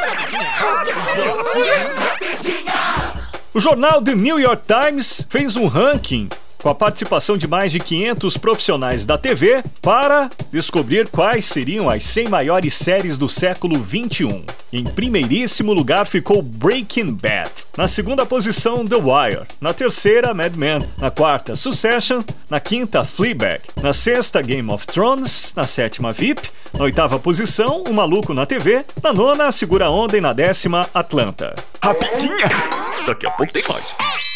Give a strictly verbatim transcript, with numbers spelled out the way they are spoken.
O jornal The New York Times fez um ranking com a participação de mais de quinhentos profissionais da T V para descobrir quais seriam as cem maiores séries do século vinte e um. Em primeiríssimo lugar ficou Breaking Bad. Na segunda posição, The Wire. Na terceira, Mad Men. Na quarta, Succession. Na quinta, Fleabag. Na sexta, Game of Thrones. Na sétima, V I P. Na oitava posição, O Maluco na T V. Na nona, Segura a Onda. E na décima, Atlanta. Rapidinha! Daqui a pouco tem mais.